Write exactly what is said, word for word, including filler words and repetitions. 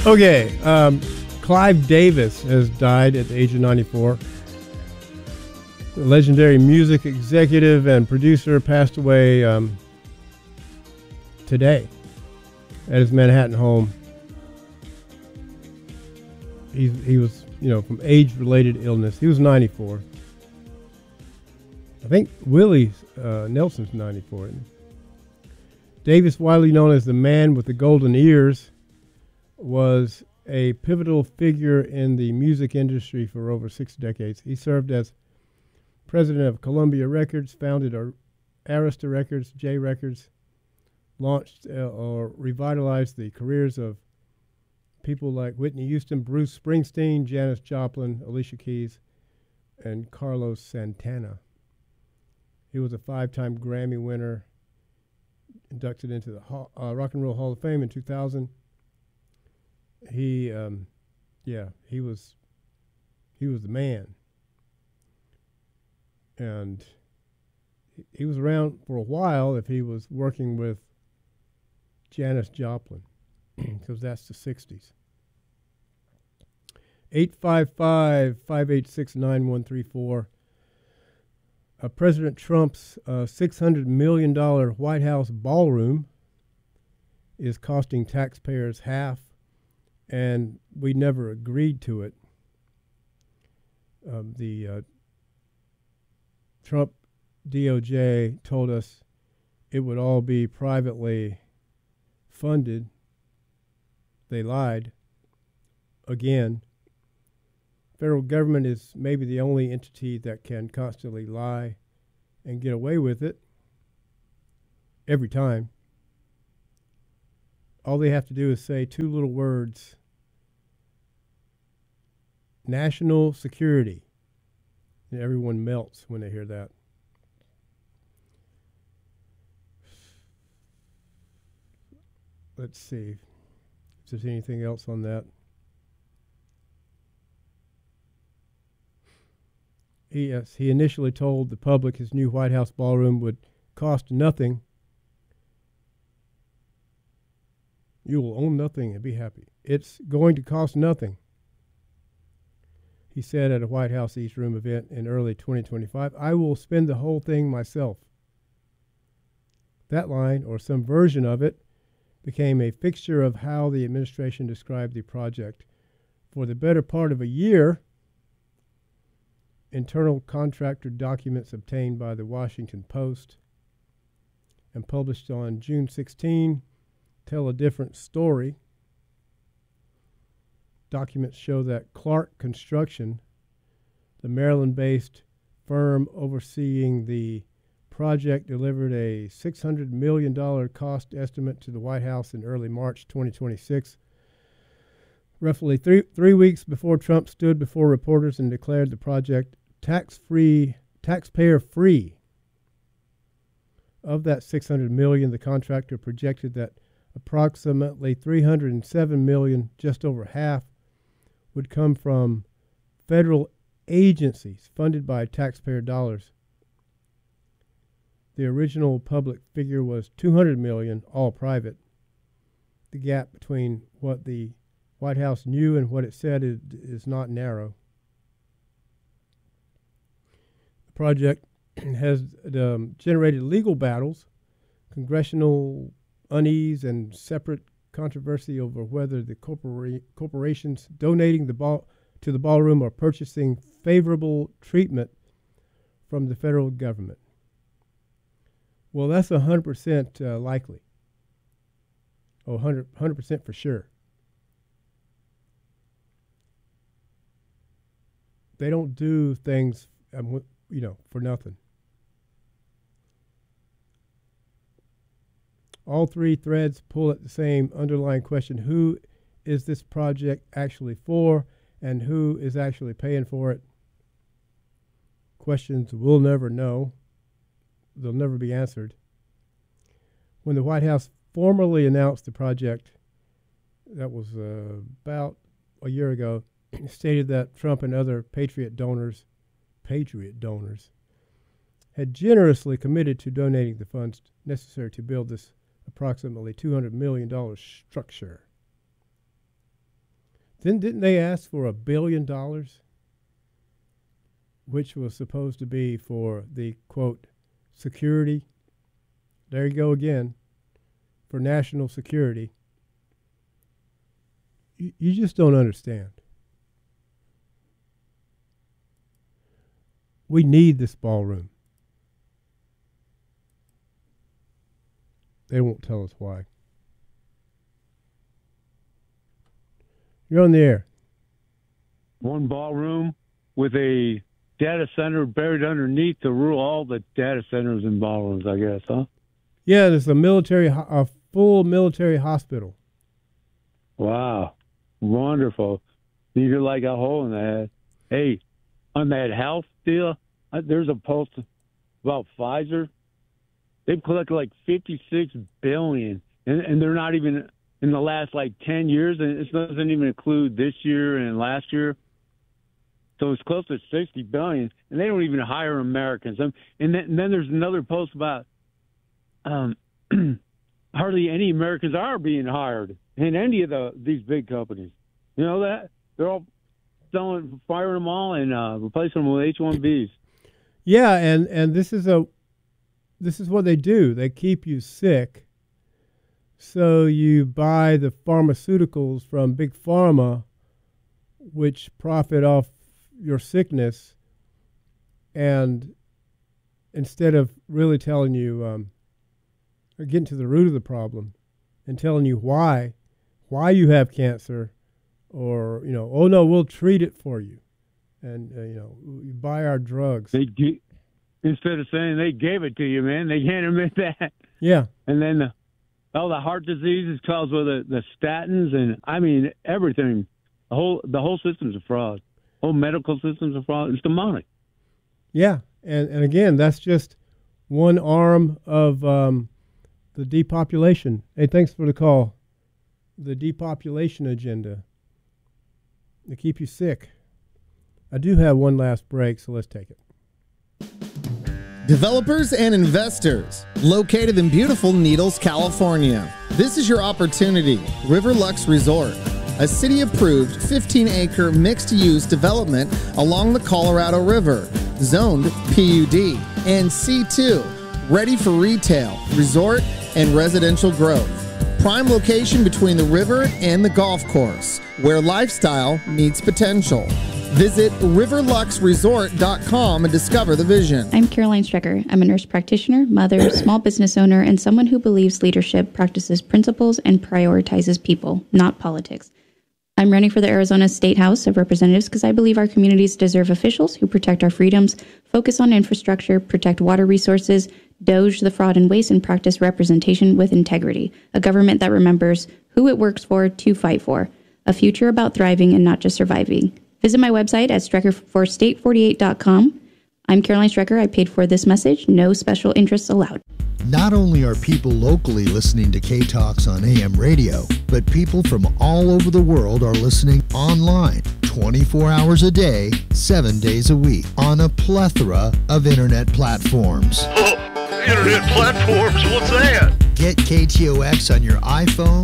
Okay, um, Clive Davis has died at the age of ninety-four. The legendary music executive and producer passed away um, today at his Manhattan home. He, he was, you know, from age-related illness. He was ninety-four. I think Willie uh, Nelson's ninety-four. Isn't he? Davis, widely known as the man with the golden ears, was a pivotal figure in the music industry for over six decades. He served as president of Columbia Records, founded Arista Records, J Records, launched uh, or revitalized the careers of people like Whitney Houston, Bruce Springsteen, Janis Joplin, Alicia Keys, and Carlos Santana. He was a five-time Grammy winner, inducted into the Hall, uh, Rock and Roll Hall of Fame in two thousand. He, um, yeah, he was, he was the man, and he, he was around for a while if he was working with Janis Joplin, because that's the sixties. eight five five, five eight six, nine one three four. Uh, President Trump's uh, six hundred million dollars White House ballroom is costing taxpayers half, and we never agreed to it. Um, the uh, Trump D O J told us it would all be privately funded. They lied again. Federal government is maybe the only entity that can constantly lie and get away with it every time. All they have to do is say two little words: national security. And everyone melts when they hear that. Let's see if there's anything else on that. He, yes, he initially told the public his new White House ballroom would cost nothing. You will own nothing and be happy. It's going to cost nothing, he said at a White House East Room event in early twenty twenty-five. I will spend the whole thing myself. That line, or some version of it, became a fixture of how the administration described the project. For the better part of a year, internal contractor documents obtained by the Washington Post and published on June sixteenth tell a different story. Documents show that Clark Construction, the Maryland-based firm overseeing the project, delivered a six hundred million dollars cost estimate to the White House in early March twenty twenty-six. Roughly three, three weeks before Trump stood before reporters and declared the project tax-free, taxpayer-free. Of that six hundred million dollars, the contractor projected that approximately three hundred seven million dollars, just over half, would come from federal agencies funded by taxpayer dollars. The original public figure was two hundred million dollars, all private. The gap between what the White House knew and what it said is, is not narrow. The project has um, generated legal battles, congressional unease, and separate controversy over whether the corpora- corporations donating the ball to the ballroom are purchasing favorable treatment from the federal government. Well, that's one hundred percent uh, likely. Oh, one hundred percent for sure. They don't do things, um, you know, for nothing. All three threads pull at the same underlying question: who is this project actually for, and who is actually paying for it? Questions we'll never know. They'll never be answered. When the White House formally announced the project, that was uh, about a year ago, stated that Trump and other Patriot donors, Patriot donors, had generously committed to donating the funds necessary to build this approximately two hundred million dollars structure. Then didn't they ask for a billion dollars, which was supposed to be for the, quote, security? There you go again, for national security. You, you just don't understand. We need this ballroom. They won't tell us why. You're on the air. One ballroom with a data center buried underneath to rule all the data centers and ballrooms, I guess, huh? Yeah, there's a military, a full military hospital. Wow. Wonderful. You're like a hole in the head. Hey, on that health deal, uh, there's a post about Pfizer. They've collected like fifty-six billion dollars, and, and they're not even in the last like ten years, and it doesn't even include this year and last year. So it's close to sixty billion dollars, and they don't even hire Americans. And then, and then there's another post about um, hardly any Americans are being hired in any of the these big companies. You know that? They're all selling, firing them all and uh, replacing them with H one Bs. Yeah, and, and this is a this is what they do. They keep you sick, so you buy the pharmaceuticals from Big Pharma, which profit off your sickness, and instead of really telling you, um, or getting to the root of the problem and telling you why, why you have cancer, or, you know, oh no, we'll treat it for you. And, uh, you know, you buy our drugs. They do, instead of saying they gave it to you, man, they can't admit that. Yeah. And then the, all the heart disease is caused by the, the statins, and I mean everything. The whole the whole system's a fraud. The whole medical system's a fraud. It's demonic. Yeah, and and again, that's just one arm of um, the depopulation. Hey, thanks for the call. The depopulation agenda. They keep you sick. I do have one last break, so let's take it. Developers and investors, located in beautiful Needles, California. This is your opportunity. Riverlux Resort, a city-approved fifteen acre mixed-use development along the Colorado River, zoned P U D and C two, ready for retail, resort, and residential growth. Prime location between the river and the golf course, where lifestyle meets potential. Visit riverlux resort dot com and discover the vision. I'm Caroline Strecker. I'm a nurse practitioner, mother, small business owner, and someone who believes leadership practices principles and prioritizes people, not politics. I'm running for the Arizona State House of Representatives because I believe our communities deserve officials who protect our freedoms, focus on infrastructure, protect water resources, doge the fraud and waste, and practice representation with integrity. A government that remembers who it works for to fight for. A future about thriving and not just surviving. Visit my website at strecker for state forty-eight dot com. I'm Caroline Strecker. I paid for this message. No special interests allowed. Not only are people locally listening to K-Talks on A M radio, but people from all over the world are listening online twenty-four hours a day, seven days a week on a plethora of internet platforms. Oh, internet platforms? What's that? Get K T O X on your iPhone,